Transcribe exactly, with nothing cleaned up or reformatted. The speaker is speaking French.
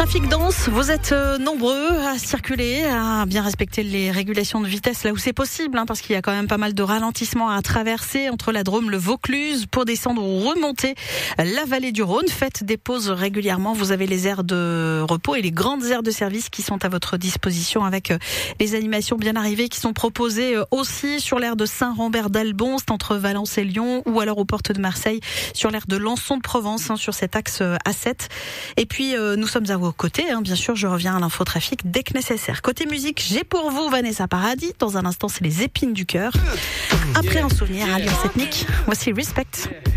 Trafic dense, vous êtes nombreux à circuler, à bien respecter les régulations de vitesse là où c'est possible, hein, parce qu'il y a quand même pas mal de ralentissements à traverser entre la Drôme, le Vaucluse, pour descendre ou remonter la vallée du Rhône. Faites des pauses régulièrement, vous avez les aires de repos et les grandes aires de service qui sont à votre disposition, avec les animations bien arrivées qui sont proposées aussi sur l'aire de Saint-Rambert-d'Albon, c'est entre Valence et Lyon, ou alors aux portes de Marseille, sur l'aire de Lançon-de-Provence, hein, sur cet axe A sept. Et puis euh, nous sommes à vos côtés, hein, bien sûr, je reviens à l'infotrafic dès que nécessaire. Côté musique, j'ai pour vous Vanessa Paradis. Dans un instant, c'est les épines du cœur. Après un souvenir, Alliance ethnique, voici Respect.